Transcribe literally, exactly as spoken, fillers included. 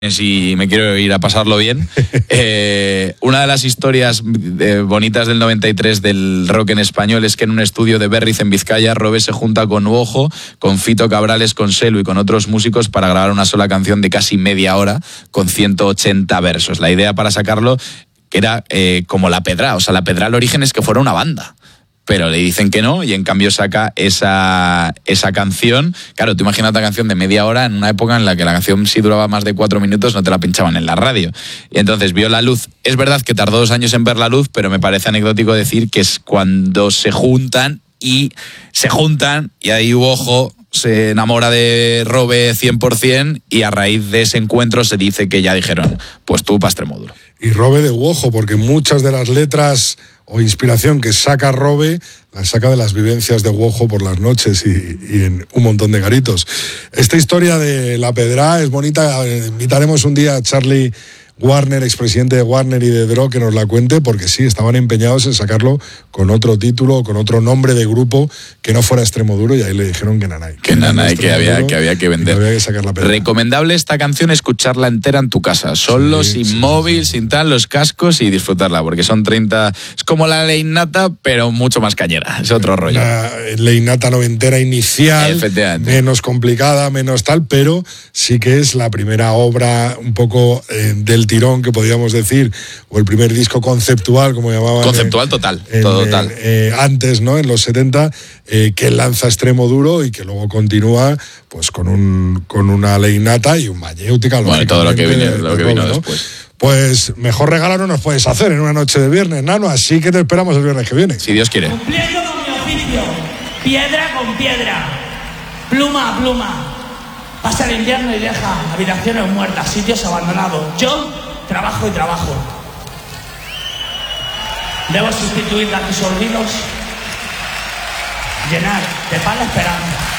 si me quiero ir a pasarlo bien. Eh, una de las historias eh, bonitas del noventa y tres del rock en español es que en un estudio de Berriz en Vizcaya, Robe se junta con Uojo, con Fito Cabrales, con Selu y con otros músicos para grabar una sola canción de casi media hora con ciento ochenta versos. La idea para sacarlo que era eh, como La Pedra, o sea, La Pedra al origen es que fuera una banda. Pero le dicen que no y en cambio saca esa, esa canción. Claro, tú imaginas una canción de media hora en una época en la que la canción si duraba más de cuatro minutos no te la pinchaban en la radio. Y entonces vio la luz. Es verdad que tardó dos años en ver la luz, pero me parece anecdótico decir que es cuando se juntan y se juntan y ahí Uojo se enamora de Robe cien por ciento y a raíz de ese encuentro se dice que ya dijeron, pues tú pa' Extremoduro. Y Robe de Uojo, porque muchas de las letras o inspiración que saca Robe, la saca de las vivencias de Uojo por las noches y, y en un montón de garitos. Esta historia de La Pedra es bonita. Invitaremos un día a Charlie Warner, expresidente de Warner y de Dro, que nos la cuente, porque sí, estaban empeñados en sacarlo con otro título, con otro nombre de grupo que no fuera Extremoduro, y ahí le dijeron que nanay. Que nanay, que había, que había que vender. Que había que sacar La Pedra. Recomendable esta canción, escucharla entera en tu casa, solo, sí, sin sí, móvil, sí. sin tal, los cascos y disfrutarla, porque son treinta... Es como la Ley Nata, pero mucho más cañera, es otro rollo. La Ley Nata noventera inicial, menos complicada, menos tal, pero sí que es la primera obra un poco eh, del tirón, que podríamos decir, o el primer disco conceptual, como llamaban. Conceptual en, total, en, todo total. Eh, eh, antes, ¿no? En los setenta, eh, que lanza Extremoduro y que luego continúa pues con un con una Ley Nata y un Mayéutica. Bueno, todo lo que vino, lo que vino ¿no? después. Pues mejor regalo no nos puedes hacer en una noche de viernes, Nano, así que te esperamos el viernes que viene. Si Dios quiere. Cumpliendo con mi oficio, piedra con piedra, pluma a pluma. Pasa el invierno y deja habitaciones muertas, sitios abandonados. Yo trabajo y trabajo. Debo sustituir a tus olvidos, llenar de paz la esperanza.